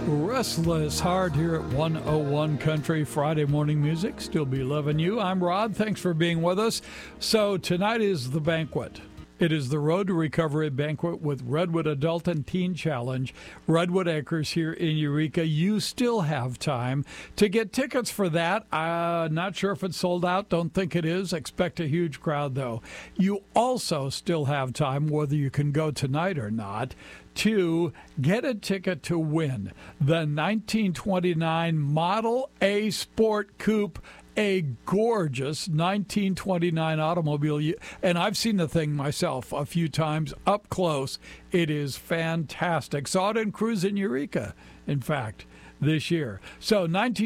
Restless Heart here at 101 Country Friday Morning Music. Still be loving you. I'm Rod. Thanks for being with us. So tonight is the banquet. It is the Road to Recovery banquet with Redwood Adult and Teen Challenge, Redwood Acres here in Eureka. You still have time to get tickets for that. Not sure if it's sold out. Don't think it is. Expect a huge crowd, though. You also still have time, whether you can go tonight or not, to get a ticket to win the 1929 Model A Sport Coupe, a gorgeous 1929 automobile. And I've seen the thing myself a few times up close. It is fantastic. Saw it in Cruise in Eureka, in fact, this year. So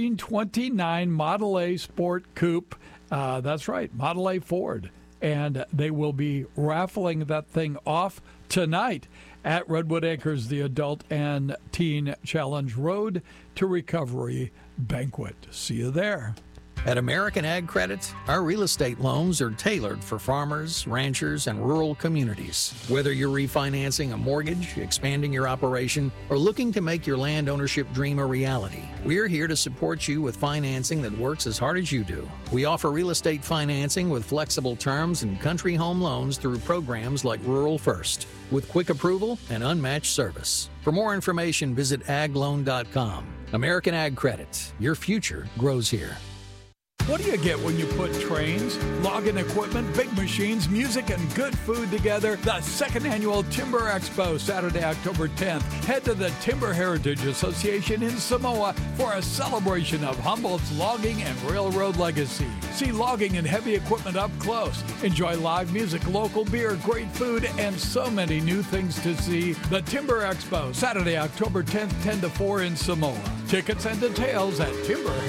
1929 Model A Sport Coupe. That's right, Model A Ford. And they will be raffling that thing off tonight at Redwood Acres, the Adult and Teen Challenge Road to Recovery banquet. See you there. At American Ag Credit, our real estate loans are tailored for farmers, ranchers, and rural communities. Whether you're refinancing a mortgage, expanding your operation, or looking to make your land ownership dream a reality, we're here to support you with financing that works as hard as you do. We offer real estate financing with flexible terms and country home loans through programs like Rural First, with quick approval and unmatched service. For more information, visit agloan.com. American Ag Credit. Your future grows here. What do you get when you put trains, logging equipment, big machines, music, and good food together? The second annual Timber Expo, Saturday, October 10th. Head to the Timber Heritage Association in Samoa for a celebration of Humboldt's logging and railroad legacy. See logging and heavy equipment up close. Enjoy live music, local beer, great food, and so many new things to see. The Timber Expo, Saturday, October 10th, 10 to 4 in Samoa. Tickets and details at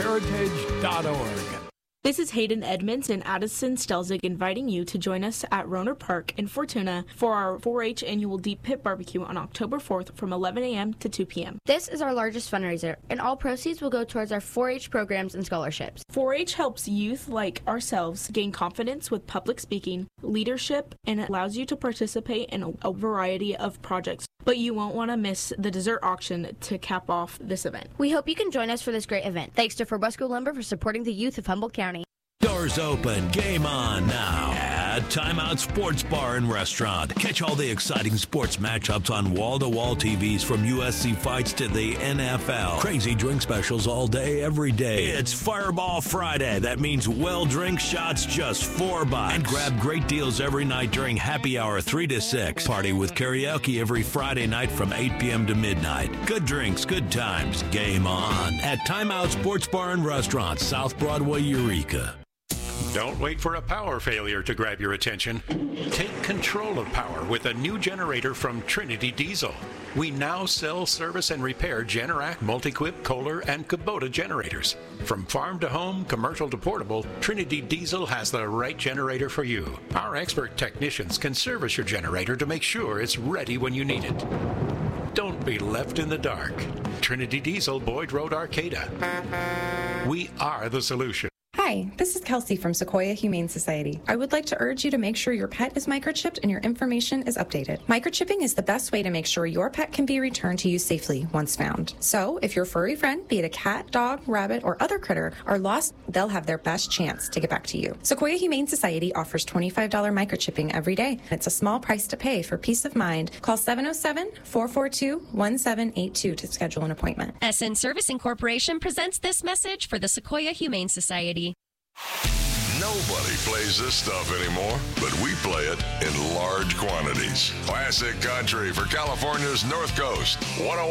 timberheritage.org. This is Hayden Edmonds and Addison Stelzig inviting you to join us at Roner Park in Fortuna for our 4-H annual Deep Pit Barbecue on October 4th from 11 a.m. to 2 p.m. This is our largest fundraiser, and all proceeds will go towards our 4-H programs and scholarships. 4-H helps youth like ourselves gain confidence with public speaking, leadership, and allows you to participate in a variety of projects. But you won't want to miss the dessert auction to cap off this event. We hope you can join us for this great event. Thanks to Forbusco Lumber for supporting the youth of Humboldt County. Doors open. Game on now at Timeout Sports Bar and Restaurant. Catch all the exciting sports matchups on wall-to-wall TVs from USC fights to the NFL. Crazy drink specials all day, every day. It's Fireball Friday. That means well-drink shots just $4. And grab great deals every night during happy hour 3 to 6. Party with karaoke every Friday night from 8 p.m. to midnight. Good drinks, good times. Game on at Timeout Sports Bar and Restaurant, South Broadway, Eureka. Don't wait for a power failure to grab your attention. Take control of power with a new generator from Trinity Diesel. We now sell, service, and repair Generac, Multiquip, Kohler, and Kubota generators. From farm to home, commercial to portable, Trinity Diesel has the right generator for you. Our expert technicians can service your generator to make sure it's ready when you need it. Don't be left in the dark. Trinity Diesel, Boyd Road, Arcata. We are the solution. Hi, this is Kelsey from Sequoia Humane Society. I would like to urge you to make sure your pet is microchipped and your information is updated. Microchipping is the best way to make sure your pet can be returned to you safely once found. So, if your furry friend, be it a cat, dog, rabbit, or other critter, are lost, they'll have their best chance to get back to you. Sequoia Humane Society offers $25 microchipping every day. It's a small price to pay for peace of mind. Call 707-442-1782 to schedule an appointment. SN Service Incorporation presents this message for the Sequoia Humane Society. Nobody plays this stuff anymore, but we play it in large quantities. Classic country for California's North Coast. 101